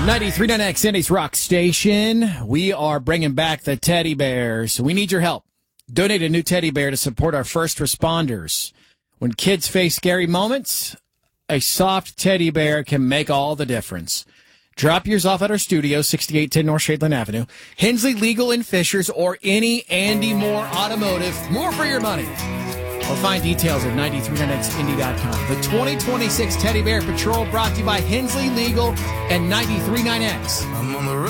93.9X, Indy's Rock Station. We are bringing back the teddy bears. We need your help. Donate a new teddy bear to support our first responders. When kids face scary moments, a soft teddy bear can make all the difference. Drop yours off at our studio, 6810 North Shadeland Avenue. Hensley Legal in Fishers or any Andy Moore Automotive. More for your money. Or find details at 939xindy.com. The 2026 Teddy Bear Patrol brought to you by Hensley Legal and 93.9X.